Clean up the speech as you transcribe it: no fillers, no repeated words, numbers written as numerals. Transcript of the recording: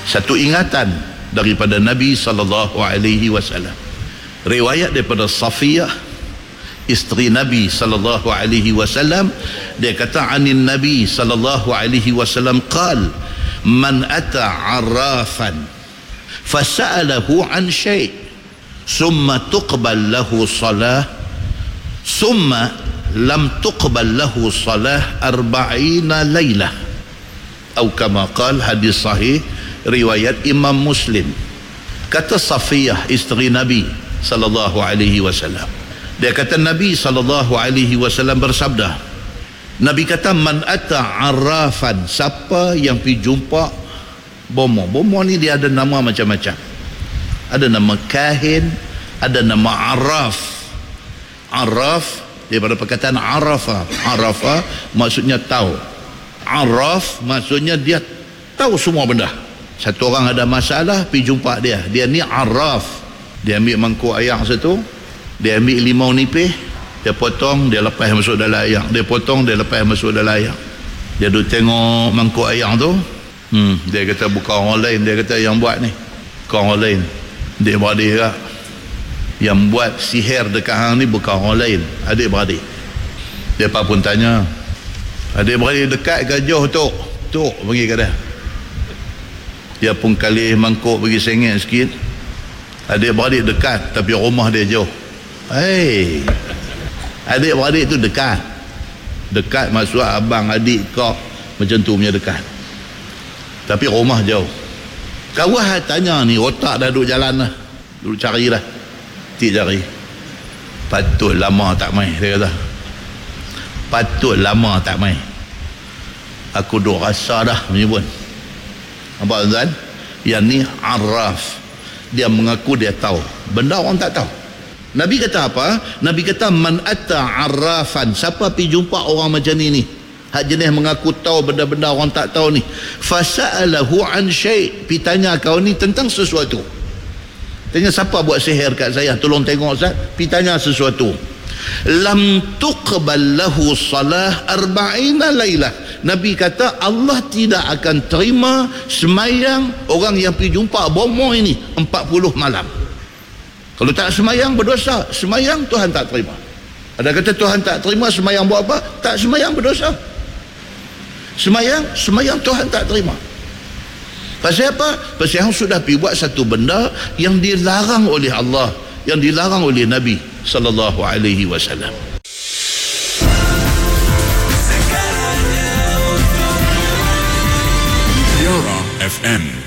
Satu ingatan daripada Nabi SAW. Riwayat daripada Safiyah, isteri Nabi SAW, dia kata anin Nabi SAW qal man ata arrafan fasa'alahu an syai' summa tuqbal lahu salah summa lam tuqbal lahu salah 40 laylah atau kama qal, hadis sahih riwayat Imam Muslim. Kata Safiyah, isteri Nabi SAW, dia kata Nabi SAW bersabda, Nabi kata man ata arrafan, siapa yang pergi jumpa bomo. Bomo ni dia ada nama macam-macam. Ada nama kahin, ada nama arraf. Arraf daripada perkataan arafa. Arafa maksudnya tahu. Arraf maksudnya dia tahu semua benda. Satu orang ada masalah, pergi jumpa dia. Dia ni arraf. Dia ambil mangkuk air satu, dia ambil limau nipis, dia potong, dia lepas masuk dalam air. Dia potong, dia lepas masuk dalam air. Dia duduk tengok mangkuk air tu. Dia kata bukan orang lain. Dia kata yang buat ni bukan orang lain, adik-beradik lah. Yang buat sihir dekat hang ni bukan orang lain, adik-beradik. Dia pun tanya, adik-beradik dekat ke jauh tu? Tok pergi ke dia. Dia pun kali mangkuk pergi sengit sikit. Adik-beradik dekat tapi rumah dia jauh. Adik-beradik tu dekat. Dekat maksud abang, adik, kau, macam tu punya dekat. Tapi rumah jauh. Kawan tanya ni, otak dah duduk jalan lah, duduk cari lah, tik cari. Patut lama tak main, dia kata. Patut lama tak main. Aku duk rasa dah macam pun. Nampak tuan? Yang ni arraf. Dia mengaku dia tahu benda orang tak tahu. Nabi kata apa? Nabi kata man atta arrafan, siapa pergi jumpa orang macam ni hak jenis mengaku tahu benda-benda orang tak tahu ni, fasa'alahu an syai', pi tanya kau ni tentang sesuatu. Tanya siapa buat sihir kat saya, tolong tengok Ustaz, pi tanya sesuatu. Lam tuqbal lahu salah 40 lailah. Nabi kata Allah tidak akan terima semayang orang yang pergi jumpa bomoh ini 40 malam. Kalau tak semayang berdosa. Semayang Tuhan tak terima. Ada kata Tuhan tak terima semayang buat apa? Tak semayang berdosa. Semayang Tuhan tak terima. Pasal apa? Pasal yang sudah pergi buat satu benda yang dilarang oleh Allah, yang dilarang oleh Nabi sallallahu alaihi wasallam. Yara FM